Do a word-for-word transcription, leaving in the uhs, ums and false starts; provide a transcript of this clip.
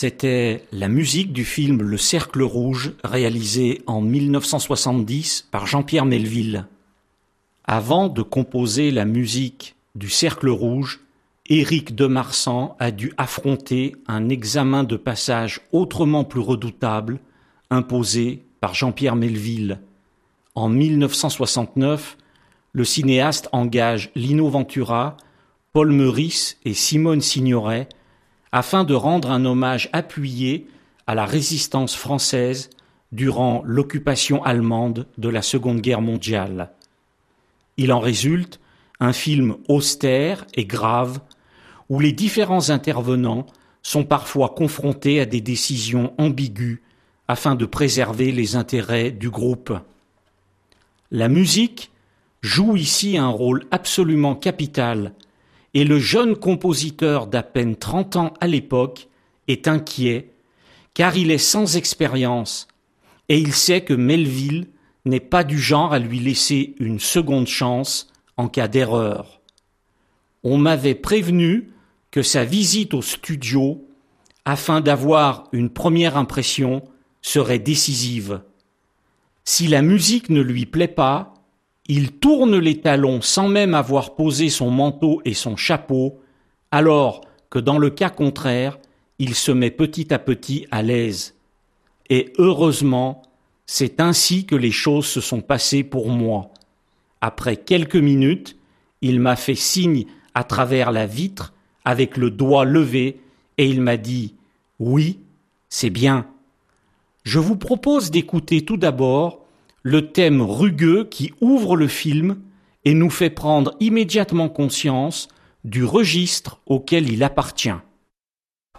C'était la musique du film Le Cercle Rouge, réalisé en mille neuf cent soixante-dix par Jean-Pierre Melville. Avant de composer la musique du Cercle Rouge, Éric de Marsan a dû affronter un examen de passage autrement plus redoutable, imposé par Jean-Pierre Melville. En mille neuf cent soixante-neuf, le cinéaste engage Lino Ventura, Paul Meurice et Simone Signoret afin de rendre un hommage appuyé à la résistance française durant l'occupation allemande de la Seconde Guerre mondiale. Il en résulte un film austère et grave où les différents intervenants sont parfois confrontés à des décisions ambiguës afin de préserver les intérêts du groupe. La musique joue ici un rôle absolument capital et le jeune compositeur d'à peine trente ans à l'époque est inquiet car il est sans expérience et il sait que Melville n'est pas du genre à lui laisser une seconde chance en cas d'erreur. On m'avait prévenu que sa visite au studio, afin d'avoir une première impression, serait décisive. Si la musique ne lui plaît pas, il tourne les talons sans même avoir posé son manteau et son chapeau, alors que dans le cas contraire, il se met petit à petit à l'aise. Et heureusement, c'est ainsi que les choses se sont passées pour moi. Après quelques minutes, il m'a fait signe à travers la vitre avec le doigt levé et il m'a dit « Oui, c'est bien ». Je vous propose d'écouter tout d'abord le thème rugueux qui ouvre le film et nous fait prendre immédiatement conscience du registre auquel il appartient.